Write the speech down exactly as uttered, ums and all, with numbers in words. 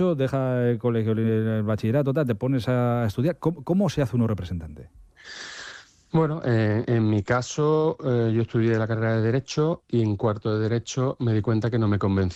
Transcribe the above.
dieciocho, deja el colegio, el bachillerato, tal, te pones a estudiar. ¿Cómo, cómo se hace uno representante? Bueno, eh, en mi caso, eh, yo estudié la carrera de Derecho y en cuarto de Derecho me di cuenta que no me convencía.